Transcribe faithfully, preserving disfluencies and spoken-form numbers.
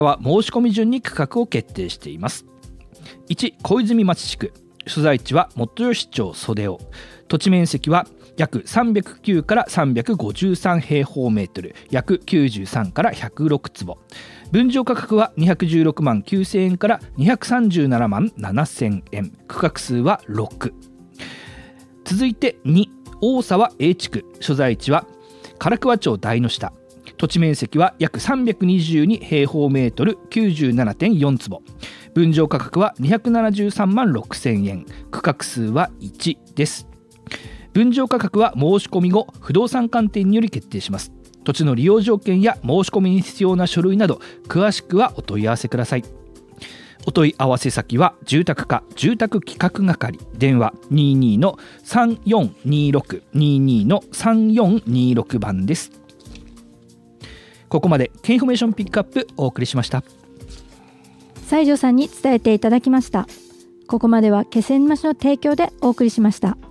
は申し込み順に区画を決定しています。いち、小泉町地区、所在地は元吉町袖尾、土地面積は約さんびゃくきゅうからさんびゃくごじゅうさん平方メートル、約きゅうじゅうさんからひゃくろく坪、分譲価格はにひゃくじゅうろくまんきゅうせんえんからにひゃくさんじゅうななまんななせんえん、区画数はろく。続いてに、大沢 A 地区、所在地は唐桑町台の下、土地面積は約さんびゃくにじゅうに平方メートル、きゅうじゅうななてんよん坪、分譲価格はにひゃくななじゅうさんまんろくせんえん、区画数はいちです。分譲価格は申し込み後不動産鑑定により決定します。土地の利用条件や申し込みに必要な書類など詳しくはお問い合わせください。お問い合わせ先は住宅課住宅企画係、電話 にじゅうに のさんよんにろく にじゅうに のさんよんにろく番です。ここまでKインフォメーションピックアップお送りしました。 西条さんに伝えていただきました。ここまでは気仙沼市の提供でお送りしました。